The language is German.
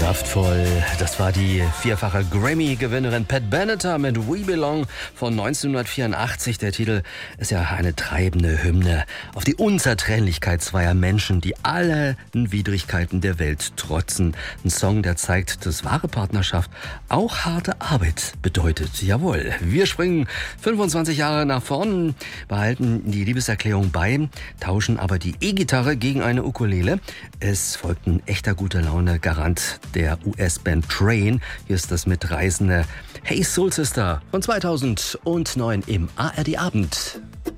Saftvoll, das war die vierfache Grammy-Gewinnerin Pat Benatar mit We Belong von 1984. Der Titel ist ja eine treibende Hymne auf die Unzertrennlichkeit zweier Menschen, die allen Widrigkeiten der Welt trotzen. Ein Song, der zeigt, dass wahre Partnerschaft auch harte Arbeit bedeutet. Jawohl, wir springen 25 Jahre nach vorn, behalten die Liebeserklärung bei, tauschen aber die E-Gitarre gegen eine Ukulele. Es folgt ein echter guter Laune-Garant der US-Band Train. Hier ist das mitreißende Hey Soul Sister von 2009 im ARD Abend.